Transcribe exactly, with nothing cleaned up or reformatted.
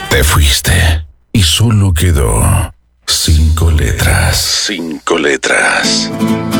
Te fuiste y solo quedó cinco letras. Cinco letras.